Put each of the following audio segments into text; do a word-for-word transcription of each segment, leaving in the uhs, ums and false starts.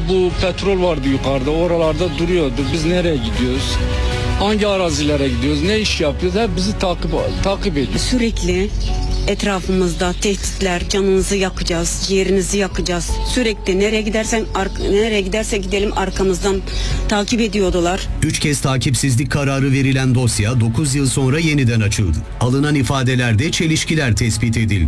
bu petrol vardı yukarıda, oralarda duruyordu. Biz nereye gidiyoruz? Hangi arazilere gidiyoruz? Ne iş yapıyoruz? Hep bizi takip takip ediyor. Sürekli etrafımızda tehditler, canınızı yakacağız, ciğerinizi yakacağız. Sürekli nereye gidersen nereye giderse gidelim arkamızdan takip ediyordular. Üç kez takipsizlik kararı verilen dosya dokuz yıl sonra yeniden açıldı. Alınan ifadelerde çelişkiler tespit edildi.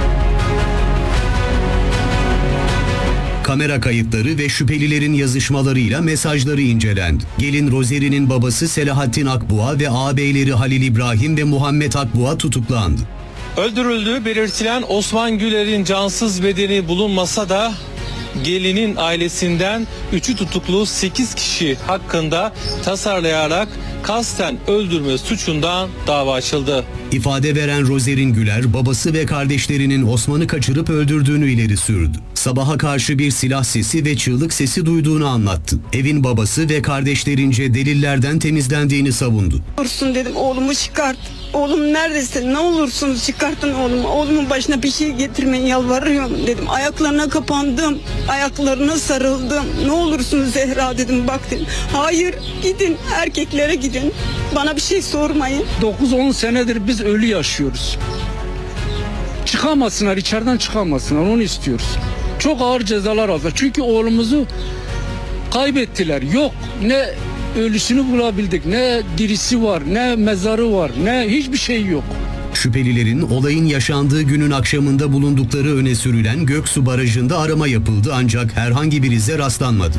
Kamera kayıtları ve şüphelilerin yazışmalarıyla mesajları incelendi. Gelin Rozeri'nin babası Selahattin Akbuğa ve ağabeyleri Halil İbrahim ve Muhammed Akbuğa tutuklandı. Öldürüldüğü belirtilen Osman Güler'in cansız bedeni bulunmasa da gelinin ailesinden üçü tutuklu sekiz kişi hakkında tasarlayarak kasten öldürme suçundan dava açıldı. İfade veren Rozerin Güler, babası ve kardeşlerinin Osman'ı kaçırıp öldürdüğünü ileri sürdü. Sabaha karşı bir silah sesi ve çığlık sesi duyduğunu anlattı. Evin babası ve kardeşlerince delillerden temizlendiğini savundu. Olursun dedim, oğlumu çıkart. Oğlum neredesin? Ne olursunuz çıkartın oğlumu. Oğlumun başına bir şey getirmeyin, yalvarıyorum dedim. Ayaklarına kapandım. Ayaklarına sarıldım. Ne olursunuz Zehra dedim, bak dedim. Hayır, gidin erkeklere gidin. Bana bir şey sormayın. dokuz on senedir biz ölü yaşıyoruz. Çıkamasınlar, içeriden çıkamasınlar, onu istiyoruz. Çok ağır cezalar aldılar. Çünkü oğlumuzu kaybettiler. Yok, ne ölüsünü bulabildik, ne dirisi var, ne mezarı var, ne hiçbir şey yok. Şüphelilerin olayın yaşandığı günün akşamında bulundukları öne sürülen Göksu Barajı'nda arama yapıldı ancak herhangi bir ize rastlanmadı.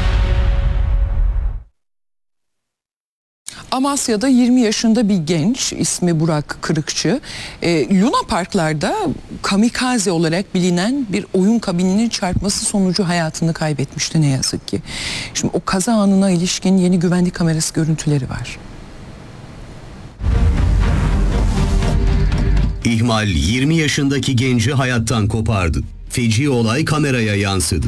Amasya'da yirmi yaşında bir genç, ismi Burak Kırıkçı, e, Luna Parklar'da kamikaze olarak bilinen bir oyun kabininin çarpması sonucu hayatını kaybetmişti ne yazık ki. Şimdi o kaza anına ilişkin yeni güvenlik kamerası görüntüleri var. İhmal yirmi yaşındaki genci hayattan kopardı. Feci olay kameraya yansıdı.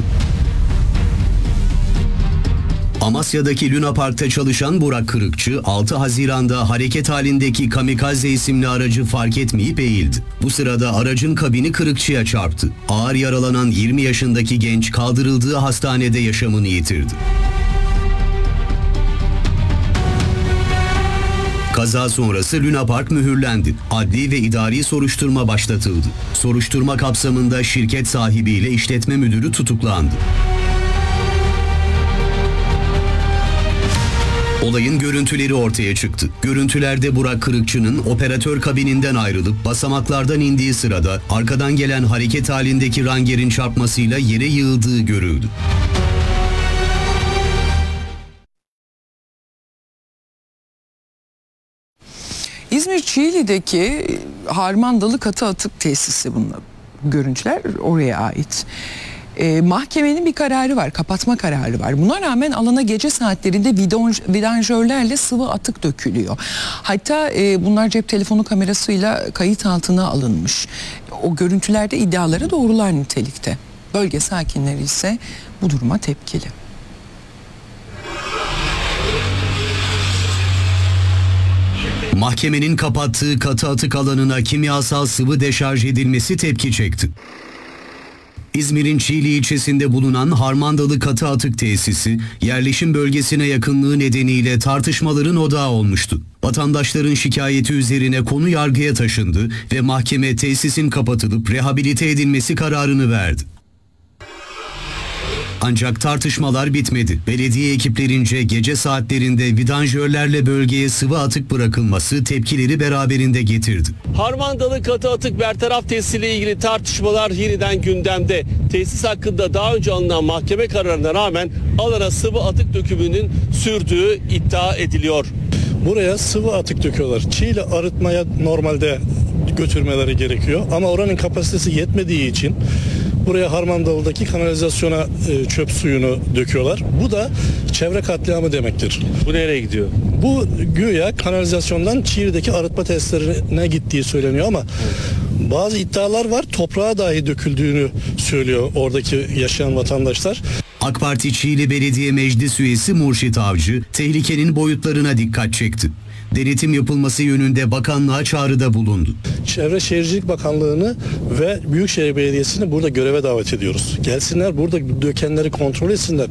Amasya'daki Luna Park'ta çalışan Burak Kırıkçı, altı Haziran'da hareket halindeki Kamikaze isimli aracı fark etmeyip eğildi. Bu sırada aracın kabini Kırıkçı'ya çarptı. Ağır yaralanan yirmi yaşındaki genç kaldırıldığı hastanede yaşamını yitirdi. Kaza sonrası Luna Park mühürlendi. Adli ve idari soruşturma başlatıldı. Soruşturma kapsamında şirket sahibiyle işletme müdürü tutuklandı. Olayın görüntüleri ortaya çıktı. Görüntülerde Burak Kırıkçı'nın operatör kabininden ayrılıp basamaklardan indiği sırada arkadan gelen hareket halindeki Ranger'in çarpmasıyla yere yığıldığı görüldü. İzmir Çiğli'deki Harmandalı Katı Atık Tesisi bunlar. Görüntüler oraya ait. E, mahkemenin bir kararı var, kapatma kararı var. Buna rağmen alana gece saatlerinde vidon, vidanjörlerle sıvı atık dökülüyor. Hatta e, bunlar cep telefonu kamerasıyla kayıt altına alınmış. O görüntülerde iddiaları doğrular nitelikte. Bölge sakinleri ise bu duruma tepkili. Mahkemenin kapattığı katı atık alanına kimyasal sıvı deşarj edilmesi tepki çekti. İzmir'in Çiğli ilçesinde bulunan Harmandalı Katı Atık Tesisi, yerleşim bölgesine yakınlığı nedeniyle tartışmaların odağı olmuştu. Vatandaşların şikayeti üzerine konu yargıya taşındı ve mahkeme tesisin kapatılıp rehabilite edilmesi kararını verdi. Ancak tartışmalar bitmedi. Belediye ekiplerince gece saatlerinde vidanjörlerle bölgeye sıvı atık bırakılması tepkileri beraberinde getirdi. Harmandalı Katı Atık Bertaraf Tesisiyle ilgili tartışmalar yeniden gündemde. Tesis hakkında daha önce alınan mahkeme kararına rağmen alana sıvı atık dökümünün sürdüğü iddia ediliyor. Buraya sıvı atık döküyorlar. Çiğli arıtmaya normalde götürmeleri gerekiyor ama oranın kapasitesi yetmediği için buraya Harmandalı'daki kanalizasyona e, çöp suyunu döküyorlar. Bu da çevre katliamı demektir. Bu nereye gidiyor? Bu güya kanalizasyondan Çiğli'deki arıtma tesislerine gittiği söyleniyor ama bazı iddialar var. Toprağa dahi döküldüğünü söylüyor oradaki yaşayan vatandaşlar. AK Parti Çiğli Belediye Meclis Üyesi Murşit Avcı, tehlikenin boyutlarına dikkat çekti. Denetim yapılması yönünde bakanlığa çağrıda bulundu. Çevre Şehircilik Bakanlığı'nı ve Büyükşehir Belediyesi'ni burada göreve davet ediyoruz. Gelsinler burada dökenleri kontrol etsinler.